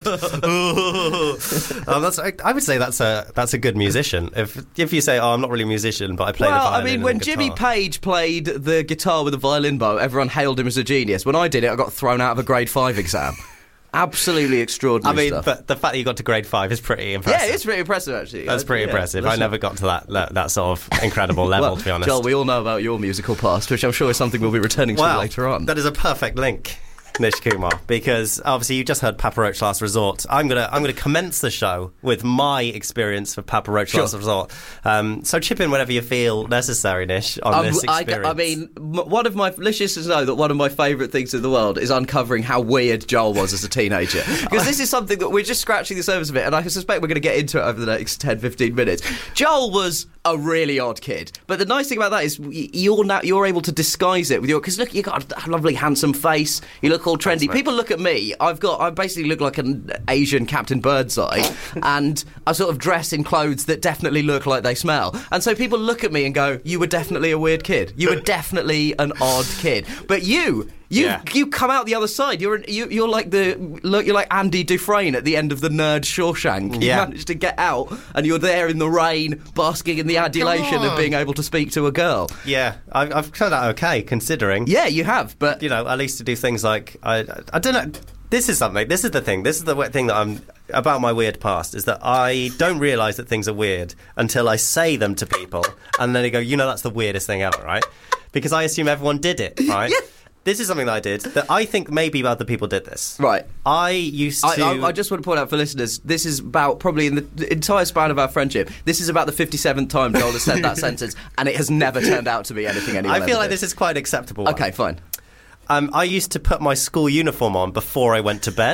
I would say that's a good musician. If you say, "Oh, I'm not really a musician, but I play the violin." Well, I mean, when Jimmy Page played the guitar with a violin bow, everyone hailed him as a genius. When I did it, I got thrown out of a grade 5 exam. Absolutely extraordinary stuff. But the fact that you got to grade 5 is pretty impressive. Yeah, it's pretty impressive, actually. That's pretty impressive. I never got to that sort of incredible level, to be honest. Joel, we all know about your musical past, which I'm sure is something we'll be returning to later on. That is a perfect link, Nish Kumar, because obviously you just heard Papa Roach Last Resort. I'm gonna commence the show with my experience of Papa Roach Last Resort. So chip in whenever you feel necessary, Nish, on this experience. I mean, let's just know that one of my favourite things in the world is uncovering how weird Joel was as a teenager. Because this is something that we're just scratching the surface of it, and I suspect we're going to get into it over the next 10-15 minutes. Joel was a really odd kid, but the nice thing about that is you're able to disguise it with because look, you got a lovely handsome face, you look all trendy. Thanks, people look at me, I basically look like an Asian Captain Birdseye, and I sort of dress in clothes that definitely look like they smell, and so people look at me and go, you were definitely a weird kid, you were definitely an odd kid, but you come out the other side. You're like Andy Dufresne at the end of the nerd Shawshank. You managed to get out, and you're there in the rain, basking in the adulation of being able to speak to a girl. Yeah, I've turned out okay, considering. Yeah, you have, but at least to do things like I don't know. This is something. This is the thing. This is the thing that I'm about my weird past is that I don't realise that things are weird until I say them to people, and then they go, that's the weirdest thing ever, right? Because I assume everyone did it, right? Yeah. This is something that I did that I think maybe other people did this. Right. I just want to point out for listeners, this is about probably in the entire span of our friendship, this is about the 57th time Joel has said that sentence, and it has never turned out to be anything anyone I feel like did. this is quite an acceptable one. Okay, fine. I used to put my school uniform on before I went to bed.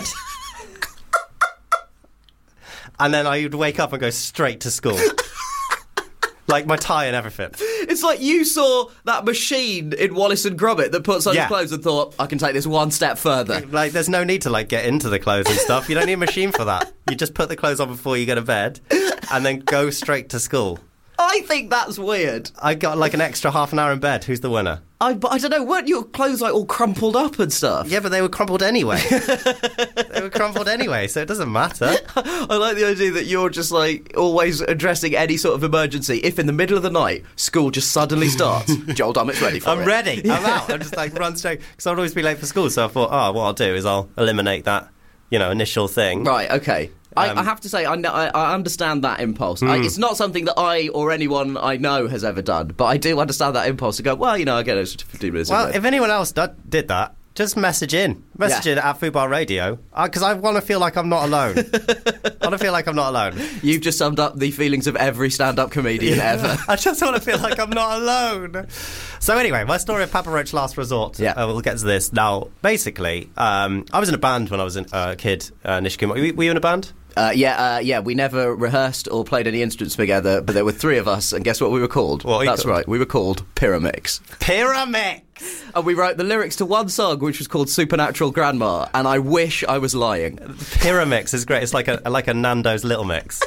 And then I would wake up and go straight to school. Like my tie and everything. It's like you saw that machine in Wallace and Gromit that puts on your clothes and thought, I can take this one step further. Like, there's no need to get into the clothes and stuff. You don't need a machine for that. You just put the clothes on before you go to bed and then go straight to school. I think that's weird. I got an extra half an hour in bed. Who's the winner? But I don't know, weren't your clothes all crumpled up and stuff? Yeah, but they were crumpled anyway. They were crumpled anyway, so it doesn't matter. I like the idea that you're just always addressing any sort of emergency. If in the middle of the night school just suddenly starts, Joel Dummett's ready for it. I'm ready. Yeah. I'm out. I'm just run straight because I'd always be late for school. So I thought, what I'll do is I'll eliminate that, initial thing. Right. Okay. I have to say, I understand that impulse. It's not something that I or anyone I know has ever done, but I do understand that impulse to go, I get it 15 minutes. Well, if anyone else did that, just message in. Message in at Fubar Radio, because I want to feel like I'm not alone. I want to feel like I'm not alone. You've just summed up the feelings of every stand-up comedian ever. I just want to feel like I'm not alone. So anyway, my story of Papa Roach Last Resort. Yeah. We'll get to this. Now, basically, I was in a band when I was a kid, Nish Kumar. Were you in a band? Yeah, we never rehearsed or played any instruments together, but there were three of us, and guess what we were called? That's right, we were called Pyramix. Pyramix! And we wrote the lyrics to one song, which was called Supernatural Grandma, and I wish I was lying. Pyramix is great. It's like a Nando's Little Mix.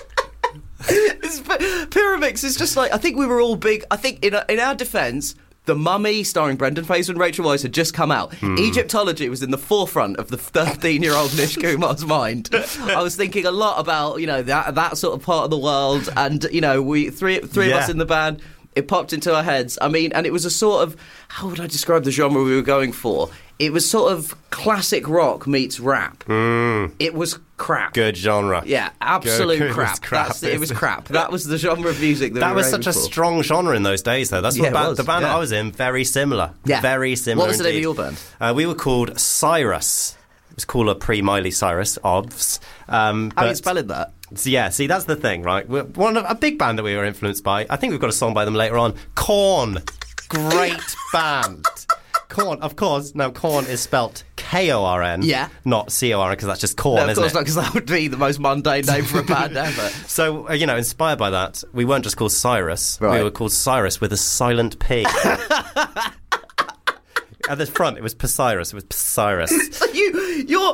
Pyramix is just I think we were all big. I think in our defence, The Mummy, starring Brendan Fraser and Rachel Weisz, had just come out. Egyptology was in the forefront of the 13-year-old Nish Kumar's mind. I was thinking a lot about, that sort of part of the world, and, we three of us in the band, it popped into our heads. I mean, and it was a sort of, how would I describe the genre we were going for? It was sort of classic rock meets rap. It was crap. Good genre. Yeah, absolute crap. It was crap. That was the genre of music that we were was such a strong genre in those days, though. That's what the band I was in, very similar. Yeah. Very similar. What was the name of your band? We were called Cyrus. It was cooler pre-Miley Cyrus, OBS. How are you spelling that? Yeah, see, that's the thing, right? A big band that we were influenced by. I think we've got a song by them later on. Korn. Great band. Korn, of course. Now, Korn is spelt Korn, not Corn, because that's just corn, isn't it? Of course not, because that would be the most mundane name for a band ever. So, inspired by that, we weren't just called Cyrus. Right. We were called Cyrus with a silent P. At the front, it was Psirus. It was Psirus. So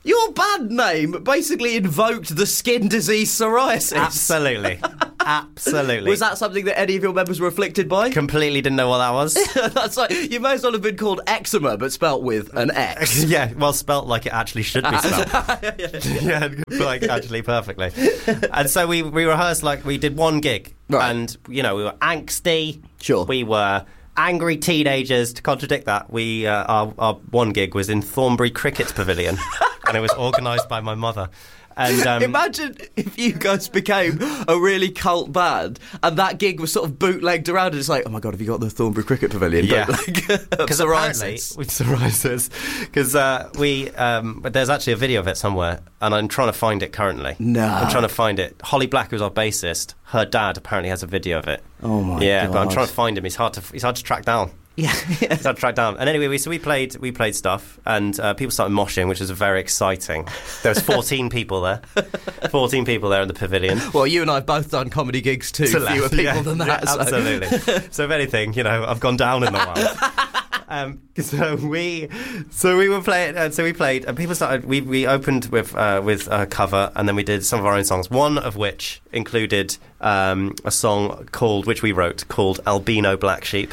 Your band name basically invoked the skin disease psoriasis. Absolutely. Absolutely. Was that something that any of your members were afflicted by? Completely didn't know what that was. That's like, you may as well have been called eczema, but spelt with an X. Yeah, well, spelt like it actually should be spelt. Yeah, like actually perfectly. And so we rehearsed, like, we did one gig. Right. And, you know, we were angsty. Sure. We were angry teenagers. To contradict that, we our one gig was in Thornbury Cricket Pavilion. And it was organised by my mother. And imagine if you guys became a really cult band and that gig was sort of bootlegged around and it's like, oh my God, have you got the Thornbury Cricket Pavilion? Yeah. Because psoriasis. With psoriasis. Because there's actually a video of it somewhere and I'm trying to find it currently. No. I'm trying to find it. Holly Black, who's our bassist, her dad apparently has a video of it. Oh my God. Yeah, but I'm trying to find him. He's hard to track down. Yeah. It's hard to track down. And anyway, we played stuff, and people started moshing, which was very exciting. There was 14 people there. 14 people there in the pavilion. Well, you and I have both done comedy gigs too. Fewer people than that. Yeah, absolutely. So if anything, you know, I've gone down in the world. So we were playing. So we played, and people started. We opened with a cover, and then we did some of our own songs. One of which included a song which we wrote called "Albino Black Sheep."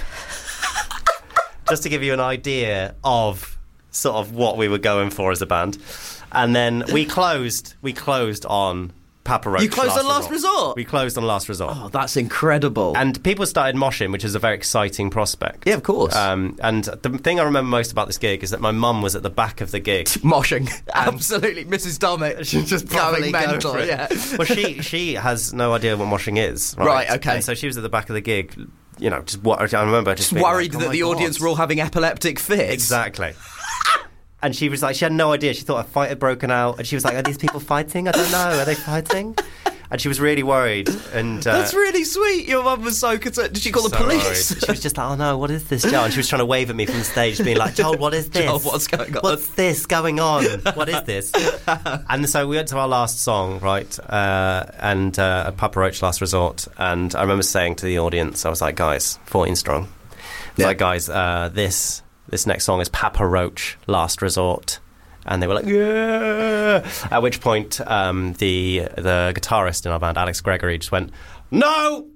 Just to give you an idea of sort of what we were going for as a band. And then we closed on Papa Roach. You closed on Last Resort? We closed on Last Resort. Oh, that's incredible. And people started moshing, which is a very exciting prospect. Yeah, of course. And the thing I remember most about this gig is that my mum was at the back of the gig. Moshing. Absolutely. Mrs. Dummett. She's just going mental, yeah. Well, she has no idea what moshing is. Right, okay. And so she was at the back of the gig, you know, I remember just being worried like, oh that the audience were all having epileptic fits. Exactly. And she was like, she had no idea. She thought a fight had broken out. And she was like, are these people fighting? I don't know. Are they fighting? And she was really worried. And that's really sweet. Your mum was so concerned. Did she call the police? Worried. She was just like, oh no, what is this, Joel? And she was trying to wave at me from the stage, being like, Joel, what is this? Joel, what's going on? What's this going on? What is this? And so we went to our last song, right? And Papa Roach, Last Resort. And I remember saying to the audience, I was like, guys, 14 strong. I was like, guys, this next song is Papa Roach, Last Resort. And they were like, yeah! At which point, the guitarist in our band, Alex Gregory, just went, no!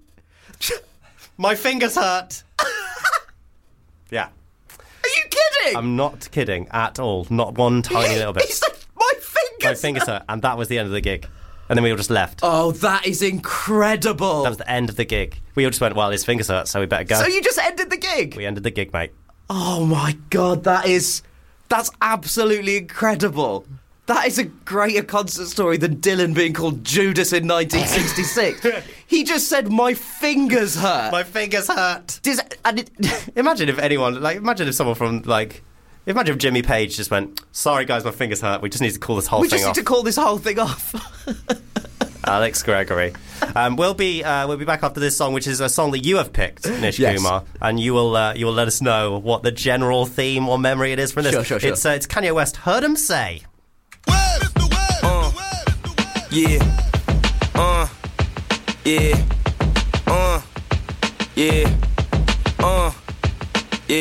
My fingers hurt! Yeah. Are you kidding? I'm not kidding at all. Not one tiny little bit. He said, my fingers hurt. And that was the end of the gig. And then we all just left. Oh, that is incredible. That was the end of the gig. We all just went, well, his fingers hurt, so we better go. So you just ended the gig? We ended the gig, mate. Oh, my God, that's absolutely incredible. That is a greater concert story than Dylan being called Judas in 1966. He just said, my fingers hurt. My fingers hurt. Imagine if someone from, imagine if Jimmy Page just went, sorry guys, my fingers hurt, we just need to call this whole thing off. We just need to call this whole thing off. Alex Gregory. We'll be back after this song, which is a song that you have picked, Nish Kumar, and you will let us know what the general theme or memory it is from this. Sure. It's Kanye West. Heard 'em say. Yeah. Yeah. Yeah.